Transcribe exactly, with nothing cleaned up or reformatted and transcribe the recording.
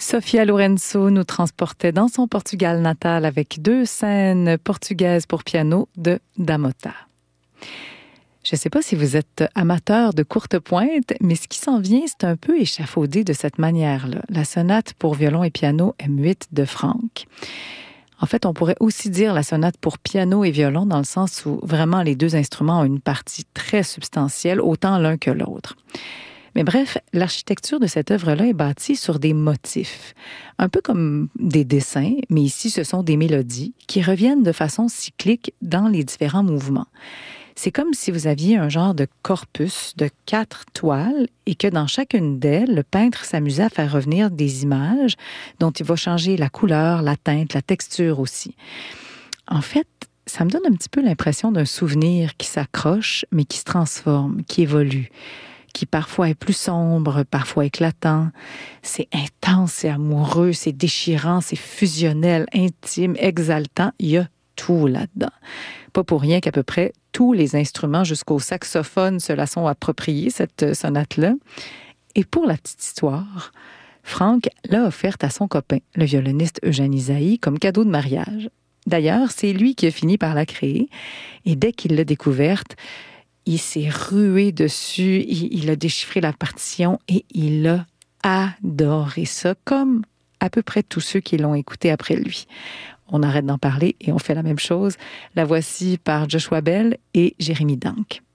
Sofia Lourenço nous transportait dans son Portugal natal avec deux scènes portugaises pour piano de Da Mota. Je ne sais pas si vous êtes amateur de courte pointe, mais ce qui s'en vient, c'est un peu échafaudé de cette manière-là. La sonate pour violon et piano M huit de Franck. En fait, on pourrait aussi dire la sonate pour piano et violon dans le sens où vraiment les deux instruments ont une partie très substantielle, autant l'un que l'autre. Mais bref, l'architecture de cette œuvre-là est bâtie sur des motifs, un peu comme des dessins, mais ici ce sont des mélodies qui reviennent de façon cyclique dans les différents mouvements. C'est comme si vous aviez un genre de corpus de quatre toiles et que dans chacune d'elles, le peintre s'amusait à faire revenir des images dont il va changer la couleur, la teinte, la texture aussi. En fait, ça me donne un petit peu l'impression d'un souvenir qui s'accroche, mais qui se transforme, qui évolue, qui parfois est plus sombre, parfois éclatant. C'est intense, c'est amoureux, c'est déchirant, c'est fusionnel, intime, exaltant. Il y a tout là-dedans. Pas pour rien qu'à peu près tous les instruments jusqu'au saxophone se la sont appropriés, cette sonate-là. Et pour la petite histoire, Franck l'a offerte à son copain, le violoniste Eugène Ysaÿe, comme cadeau de mariage. D'ailleurs, c'est lui qui a fini par la créer. Et dès qu'il l'a découverte, il s'est rué dessus, il, il a déchiffré la partition et il a adoré ça, comme à peu près tous ceux qui l'ont écouté après lui. On arrête d'en parler et on fait la même chose. La voici par Joshua Bell et Jérémy Danck.